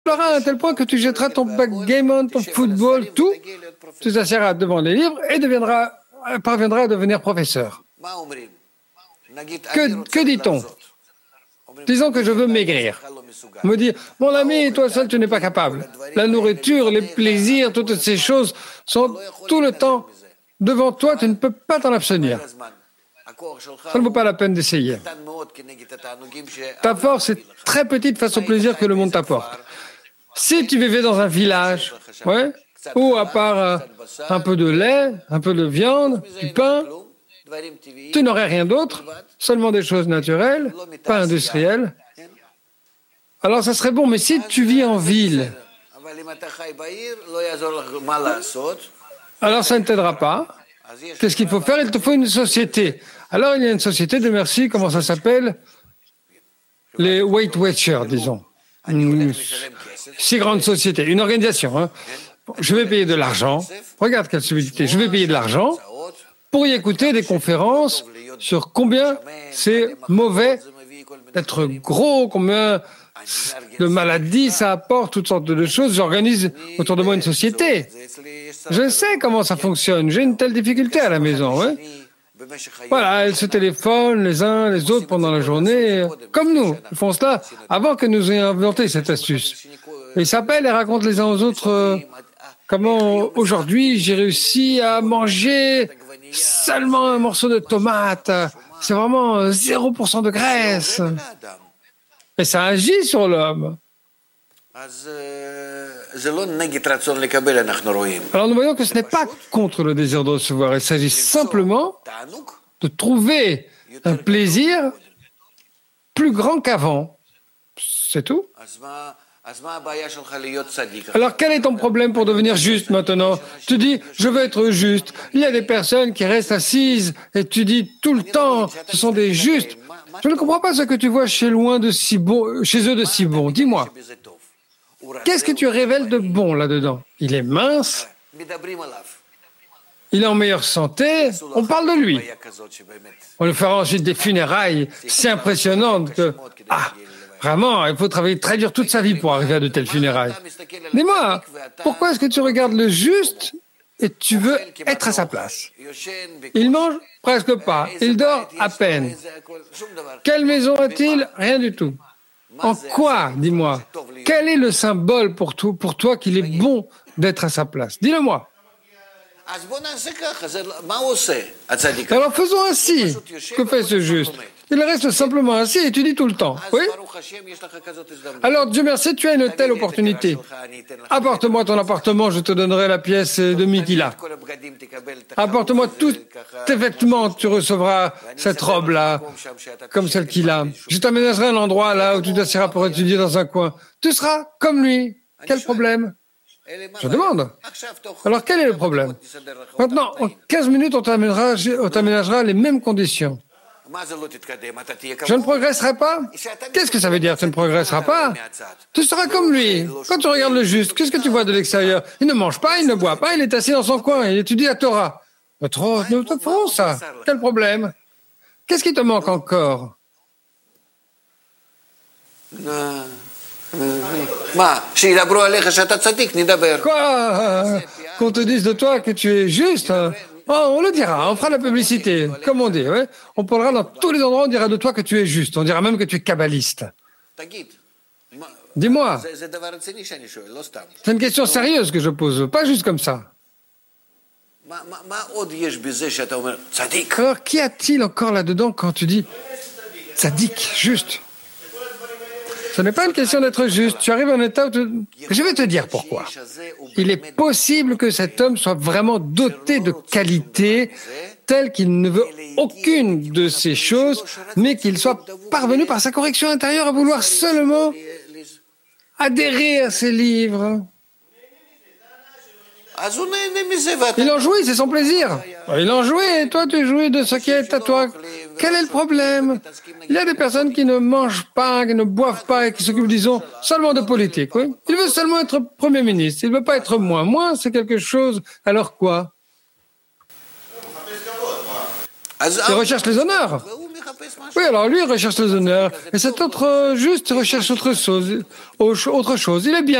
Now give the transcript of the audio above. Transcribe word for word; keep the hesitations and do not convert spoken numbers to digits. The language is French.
à un tel point que tu jetteras ton backgammon, ton football, tout, tu t'assieras devant les livres et deviendras, parviendras à devenir professeur. Que, que dit-on? Disons que je veux maigrir. On me dit, mon ami, toi seul, tu n'es pas capable. La nourriture, les plaisirs, toutes ces choses sont tout le temps devant toi, tu ne peux pas t'en abstenir. Ça ne vaut pas la peine d'essayer. Ta force est très petite face au plaisir que le monde t'apporte. Si tu vivais dans un village, ouais, où à part euh, un peu de lait, un peu de viande, du pain, tu n'aurais rien d'autre, seulement des choses naturelles, pas industrielles. Alors ça serait bon, mais si tu vis en ville, alors ça ne t'aidera pas. Qu'est-ce qu'il faut faire? Il te faut une société. Alors il y a une société de merci, comment ça s'appelle? Les Weight Watchers, disons. Une si grande société, une organisation. Hein. Je vais payer de l'argent. Regarde quelle subtilité. Je vais payer de l'argent pour y écouter des conférences sur combien c'est mauvais d'être gros, combien de maladies ça apporte, toutes sortes de choses. J'organise autour de moi une société. Je sais comment ça fonctionne. J'ai une telle difficulté à la maison. Hein. Voilà, elles se téléphonent les uns les autres pendant la journée, comme nous. Ils font cela avant que nous ayons inventé cette astuce. Ils s'appellent et racontent les uns aux autres euh, comment aujourd'hui j'ai réussi à manger seulement un morceau de tomate. C'est vraiment zéro pour cent de graisse. Et ça agit sur l'homme. Alors nous voyons que ce n'est pas contre le désir de recevoir. Il s'agit simplement de trouver un plaisir plus grand qu'avant. C'est tout. Alors quel est ton problème pour devenir juste maintenant? Tu dis, je veux être juste. Il y a des personnes qui restent assises et tu dis tout le temps, ce sont des justes. Je ne comprends pas ce que tu vois chez, loin de si bon, chez eux de si bon. Dis-moi, qu'est-ce que tu révèles de bon là-dedans? Il est mince, il est en meilleure santé, on parle de lui. On lui fera ensuite des funérailles si impressionnantes que... Ah, vraiment, il faut travailler très dur toute sa vie pour arriver à de telles funérailles. Dis-moi, pourquoi est-ce que tu regardes le juste et tu veux être à sa place? Il mange presque pas, il dort à peine. Quelle maison a-t-il? Rien du tout. En quoi, dis-moi, quel est le symbole pour toi, pour toi qu'il est bon d'être à sa place? Dis-le-moi. Alors faisons ainsi. Que fait ce juste? Il reste simplement assis et tu dis tout le temps. Oui? Alors Dieu merci, tu as une telle opportunité. Apporte-moi ton appartement, je te donnerai la pièce de mi qu'il a. Apporte-moi tous tes vêtements, tu recevras cette robe-là, comme celle qu'il a. Je t'aménagerai un endroit là où tu t'assieras pour étudier dans un coin. Tu seras comme lui. Quel problème? Je demande. Alors quel est le problème? Maintenant, en quinze minutes, on t'aménagera, on t'aménagera les mêmes conditions. Je ne progresserai pas? Qu'est-ce que ça veut dire, tu ne progresseras pas? Tu seras comme lui. Quand tu regardes le juste, qu'est-ce que tu vois de l'extérieur? Il ne mange pas, il ne boit pas, il est assis dans son coin, il étudie la Torah. Trop, nous te ferons ça. Quel problème? Qu'est-ce qui te manque encore? Quoi? Qu'on te dise de toi que tu es juste? Oh, on le dira, on fera de la publicité, comme on dit. Ouais. On parlera dans tous les endroits, on dira de toi que tu es juste. On dira même que tu es kabbaliste. Dis-moi, c'est une question sérieuse que je pose, pas juste comme ça. Alors, qu'y a-t-il encore là-dedans quand tu dis tzaddik, juste? Ce n'est pas une question d'être juste. Tu arrives à un état où tu... Je vais te dire pourquoi. Il est possible que cet homme soit vraiment doté de qualités telles qu'il ne veut aucune de ces choses, mais qu'il soit parvenu par sa correction intérieure à vouloir seulement adhérer à ces livres. Il en jouit, c'est son plaisir. Il en jouit, et toi tu jouis de ce qui est à toi. Quel est le problème? Il y a des personnes qui ne mangent pas, qui ne boivent pas et qui s'occupent, disons, seulement de politique. Oui? Il veut seulement être Premier ministre. Il ne veut pas être moins. Moins, c'est quelque chose. Alors quoi? Il recherche les honneurs. Oui, alors lui, il recherche les honneurs. Et cet autre juste recherche autre chose. Autre chose. Il est bien.